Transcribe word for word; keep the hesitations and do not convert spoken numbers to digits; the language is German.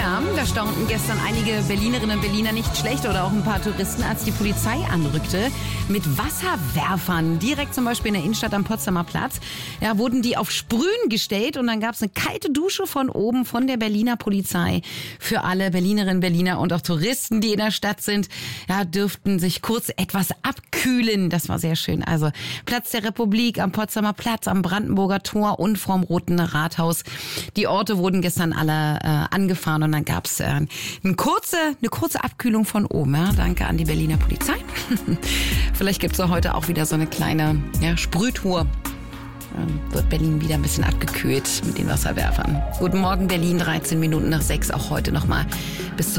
Potsdam. Da staunten gestern einige Berlinerinnen und Berliner nicht schlecht oder auch ein paar Touristen, als die Polizei anrückte mit Wasserwerfern. Direkt zum Beispiel in der Innenstadt am Potsdamer Platz. Ja, wurden die auf Sprühen gestellt und dann gab es eine kalte Dusche von oben von der Berliner Polizei. Für alle Berlinerinnen, Berliner und auch Touristen, die in der Stadt sind, ja, dürften sich kurz etwas abkühlen. Das war sehr schön. Also Platz der Republik, am Potsdamer Platz, am Brandenburger Tor und vorm Roten Rathaus. Die Orte wurden gestern alle äh, angefahren und dann gab es äh, eine kurze, eine kurze Abkühlung von oben. Ja? Danke an die Berliner Polizei. Vielleicht gibt es heute auch wieder so eine kleine ja, Sprühtour. Ähm, wird Berlin wieder ein bisschen abgekühlt mit den Wasserwerfern. Guten Morgen Berlin, dreizehn Minuten nach sechs, auch heute nochmal bis zu